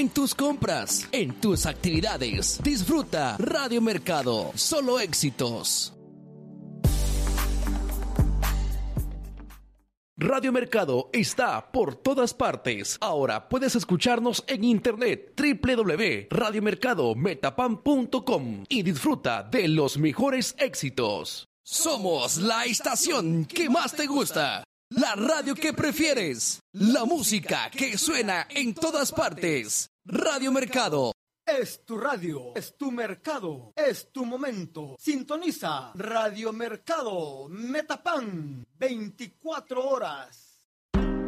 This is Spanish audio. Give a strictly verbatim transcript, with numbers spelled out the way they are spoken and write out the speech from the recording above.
en tus compras, en tus actividades. Disfruta Radio Mercado, solo éxitos. Radio Mercado está por todas partes. Ahora puedes escucharnos en internet doble u doble u doble u punto radio mercado metapan punto com y disfruta de los mejores éxitos. Somos la estación que más te gusta, la radio que prefieres, la música que suena en todas partes. Radio Mercado. Es tu radio, es tu mercado, es tu momento. Sintoniza Radio Mercado Metapan, veinticuatro horas.